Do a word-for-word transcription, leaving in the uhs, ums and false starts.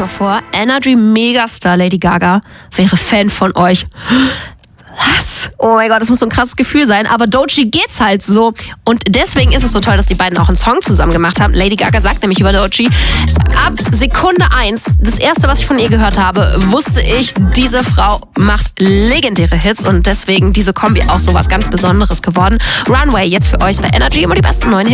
mal vor, Energy-Megastar Lady Gaga wäre Fan von euch. Was? Oh mein Gott, das muss so ein krasses Gefühl sein. Aber Doechii geht's halt so. Und deswegen ist es so toll, dass die beiden auch einen Song zusammen gemacht haben. Lady Gaga sagt nämlich über Doechii, ab Sekunde eins, das erste, was ich von ihr gehört habe, wusste ich, diese Frau macht legendäre Hits. Und deswegen diese Kombi auch so was ganz Besonderes geworden. Runway jetzt für euch bei Energy, immer die besten neuen Hits.